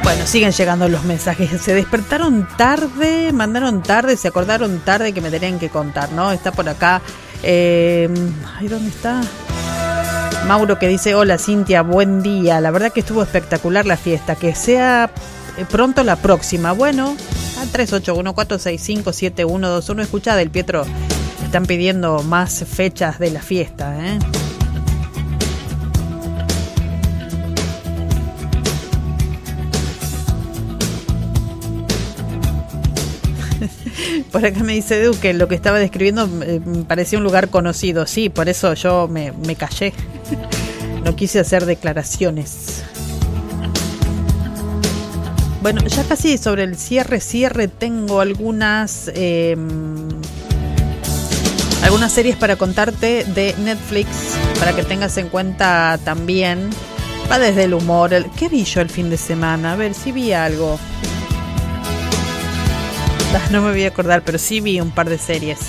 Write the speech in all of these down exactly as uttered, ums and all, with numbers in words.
Bueno, siguen llegando los mensajes. Se despertaron tarde, mandaron tarde, se acordaron tarde que me tenían que contar, ¿no? Está por acá. Eh, ay, ¿dónde está? Mauro, que dice: hola Cintia, buen día. La verdad que estuvo espectacular la fiesta. Que sea pronto la próxima. Bueno, a tres ocho uno cuatro seis cinco siete uno dos uno. Escucha, del Pietro, están pidiendo más fechas de la fiesta, ¿eh? Por acá me dice Edu que lo que estaba describiendo eh, me parecía un lugar conocido. Sí, por eso yo me, me callé. No quise hacer declaraciones. Bueno, ya casi sobre el cierre, cierre tengo algunas eh, algunas series para contarte de Netflix, para que tengas en cuenta también. Va desde el humor. El, ¿qué vi yo el fin de semana? A ver si vi algo. No me voy a acordar, pero sí vi un par de series.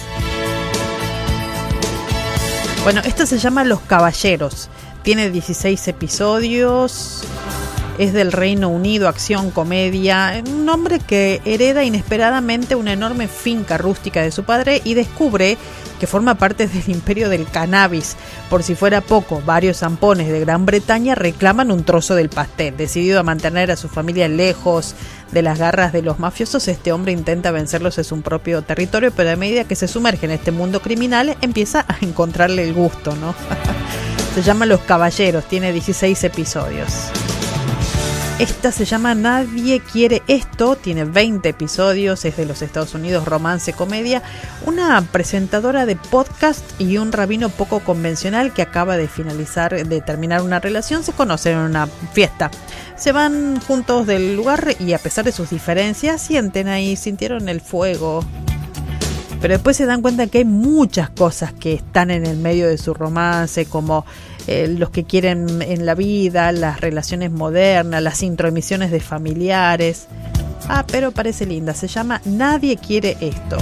Bueno, esta se llama Los Caballeros. Tiene dieciséis episodios. Es del Reino Unido, acción, comedia. Un hombre que hereda inesperadamente una enorme finca rústica de su padre y descubre que forma parte del imperio del cannabis. Por si fuera poco, varios zampones de Gran Bretaña reclaman un trozo del pastel. Decidido a mantener a su familia lejos de las garras de los mafiosos, este hombre intenta vencerlos en su propio territorio, pero a medida que se sumerge en este mundo criminal, empieza a encontrarle el gusto, ¿no? Se llama Los Caballeros, tiene dieciséis episodios. Esta se llama Nadie Quiere Esto, tiene veinte episodios, es de los Estados Unidos, romance, comedia. Una presentadora de podcast y un rabino poco convencional que acaba de finalizar, de terminar una relación, se conocen en una fiesta. Se van juntos del lugar y a pesar de sus diferencias, sienten ahí, sintieron el fuego. Pero después se dan cuenta que hay muchas cosas que están en el medio de su romance, como eh, los que quieren en la vida, las relaciones modernas, las intromisiones de familiares. Ah, pero parece linda. Se llama Nadie Quiere Esto.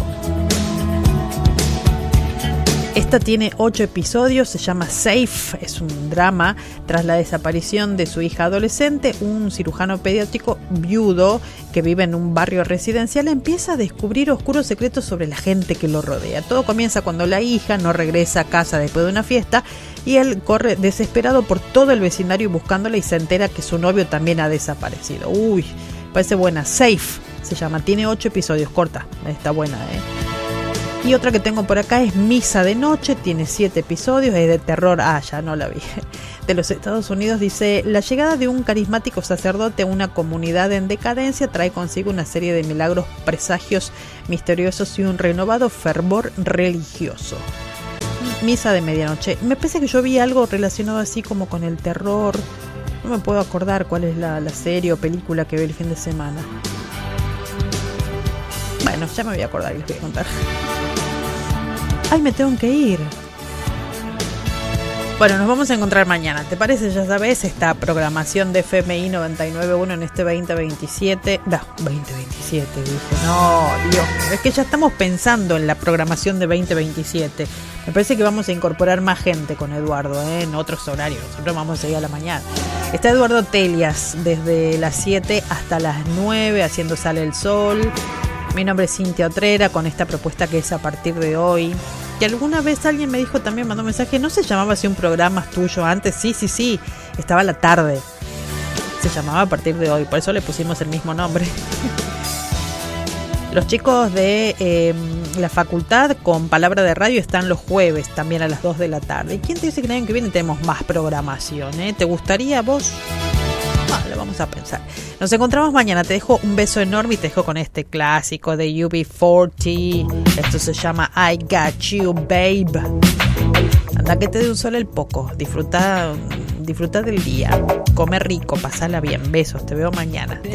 Esta tiene ocho episodios, se llama Safe, es un drama. Tras la desaparición de su hija adolescente, un cirujano pediátrico viudo que vive en un barrio residencial empieza a descubrir oscuros secretos sobre la gente que lo rodea. Todo comienza cuando la hija no regresa a casa después de una fiesta y él corre desesperado por todo el vecindario buscándola y se entera que su novio también ha desaparecido. Uy, parece buena. Safe se llama, tiene ocho episodios, corta, está buena, ¿eh? Y otra que tengo por acá es Misa de Noche, tiene siete episodios, es de terror. Ah, ya no la vi. De los Estados Unidos, dice: la llegada de un carismático sacerdote a una comunidad en decadencia trae consigo una serie de milagros, presagios misteriosos y un renovado fervor religioso. Misa de Medianoche. Me parece que yo vi algo relacionado así como con el terror. No me puedo acordar cuál es la, la serie o película que vi el fin de semana. Bueno, ya me voy a acordar y les voy a contar. Ay, me tengo que ir. Bueno, nos vamos a encontrar mañana. ¿Te parece? Ya sabes, esta programación de F M I noventa y nueve punto uno en este veinte veintisiete. No, veinte veintisiete, dije. No, Dios. Es que ya estamos pensando en la programación de veinte veintisiete. Me parece que vamos a incorporar más gente con Eduardo, ¿eh? En otros horarios. Nosotros vamos a seguir a la mañana. Está Eduardo Telias desde las siete hasta las nueve haciendo Sale el Sol. Mi nombre es Cintia Otrera, con esta propuesta que es a partir de hoy. Que alguna vez alguien me dijo también, mandó un mensaje, ¿no se llamaba así un programa tuyo antes? Sí, sí, sí, estaba a la tarde. Se llamaba a partir de hoy, por eso le pusimos el mismo nombre. Los chicos de eh, la facultad con Palabra de Radio están los jueves, también a las dos de la tarde. ¿Y quién te dice que el año que viene tenemos más programación? ¿eh? ¿Te gustaría a vos? Ah, lo vamos a pensar. Nos encontramos mañana. Te dejo un beso enorme y te dejo con este clásico de U B cuarenta. Esto se llama I Got You, Babe. Anda que te dé un sol el poco. Disfruta, disfruta del día. Come rico, pasala bien. Besos, te veo mañana. Te